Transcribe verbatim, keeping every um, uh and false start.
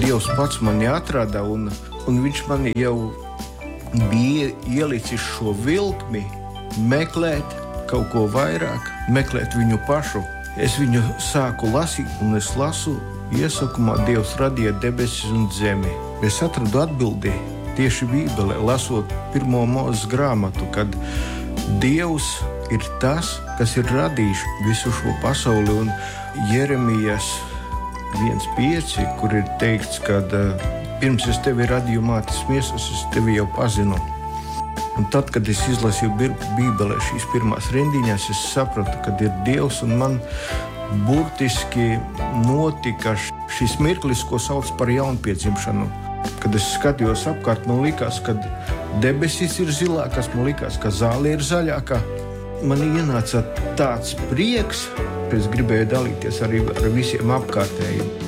Dievs pats mani atrada, un, un viņš mani jau bija ielicis šo vilkmi meklēt kaut ko vairāk, meklēt viņu pašu. Es viņu sāku lasīt, un es lasu iesākumā Dievs radīja debesis un zemi. Es atradu atbildi tieši Bībelē, lasot pirmo Mūzes grāmatu, kad Dievs ir tas, kas ir radījis visu šo pasauli, un Jeremijas viens pieci, kur ir teikts, ka pirms es tevi radīju mātes miesas, es tevi jau pazinu. Un tad, kad es izlasīju Bībelē šīs pirmās rindiņas, es sapratu, kad ir Dievs, un man burtiski notika šis mirklis, ko sauc par jaunpiedzimšanu. Kad es skatījos apkārt, man likās, ka debesis ir zilākas, man likās, ka zāle ir zaļāka. Man ienāca tāds prieks, ka es gribēju dalīties arī ar visiem apkārtējiem.